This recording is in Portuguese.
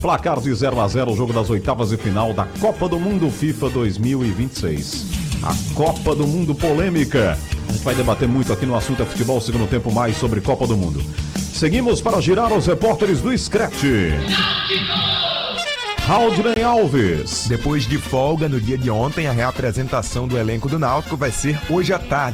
Placar de 0-0, o jogo das oitavas de final da Copa do Mundo FIFA 2026. A Copa do Mundo polêmica. A gente vai debater muito aqui no Assunto é Futebol, segundo tempo, mais sobre Copa do Mundo. Seguimos para girar os repórteres do Scratch. Haldney Alves. Depois de folga no dia de ontem, a reapresentação do elenco do Náutico vai ser hoje à tarde.